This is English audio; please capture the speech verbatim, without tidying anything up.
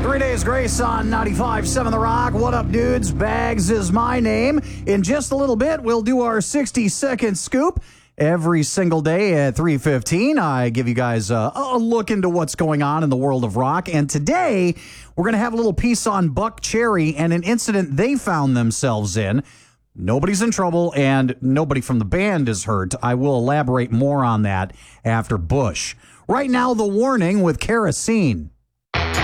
Three Days Grace on ninety-five point seven The Rock. What up, dudes? Bags is my name. In just a little bit, we'll do our sixty-second scoop. Every single day at three fifteen, I give you guys a, a look into what's going on in the world of rock. And today, we're going to have a little piece on Buck Cherry and an incident they found themselves in. Nobody's in trouble, and nobody from the band is hurt. I will elaborate more on that after Bush. Right now, the warning with Kerosene.